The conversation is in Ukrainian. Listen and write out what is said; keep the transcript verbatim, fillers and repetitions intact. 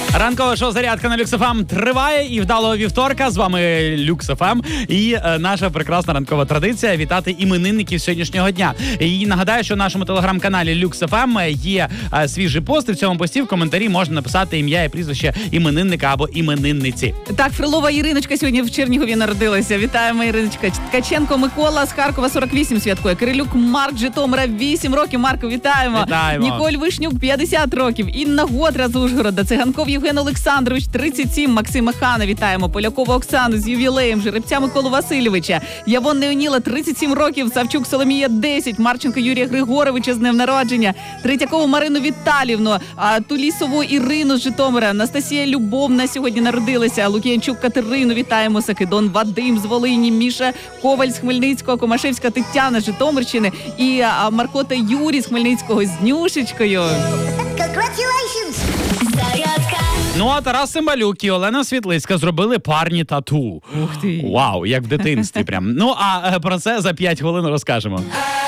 Ранкове шоу «Зарядка» на Люкс еф ем триває, і вдалого вівторка. З вами Люкс еф ем і е, наша прекрасна ранкова традиція вітати іменинників сьогоднішнього дня. І нагадаю, що в нашому телеграм-каналі Люкс еф ем є е, свіжий пост, і в цьому пості в коментарі можна написати ім'я і прізвище іменинника або іменинниці. Так, Фрилова Іриночка сьогодні в Чернігові народилася. Вітаємо, Іриночка. Ткаченко Микола з Харкова сорок вісім святкує. Кирилюк Марк Житомира вісім років. Марко, вітаємо. Вітаємо. Ніколь Вишнюк п'ятдесят років. Інна Годра з Ужгорода. Циганков Євген Олександрович тридцять сім. Максим Механа вітаємо. Полякова Оксану з ювілеєм. Жеребця Миколу Васильовича. Явон Неоніла тридцять сім років. Савчук Соломія десять. Марченко Юрія Григоровича з днем народження. Третьякову Марину Віталівну. Тулісову Ірину з Житомира. Анастасія Любовна сьогодні народилася. Лук'янчук Катерину вітаємо. Сакидон Вадим з Волині. Міша Коваль з Хмельницького. Комашевська Тетяна з Житомирщини. І а, Маркота Юрій з Хмельницького з Днюшечкою. Ну а Тарас Цимбалюк і Олена Світлицька зробили парні тату. Ух ти. Вау, як в дитинстві прям. Ну а е, про це за п'ять хвилин розкажемо.